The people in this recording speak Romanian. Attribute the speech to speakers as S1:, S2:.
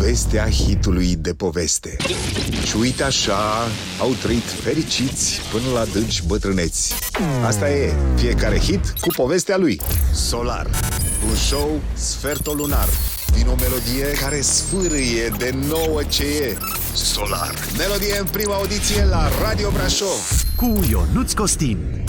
S1: povestea hitului de poveste. Și uite așa, au trăit fericiți până la adânci bătrâneți. Asta e, fiecare hit cu povestea lui. Solar, un show sfertolunar, din o melodie care sfârâie de nouă ce e. Solar, melodie în prima audiție la Radio Brașov,
S2: cu Ionuț Costin.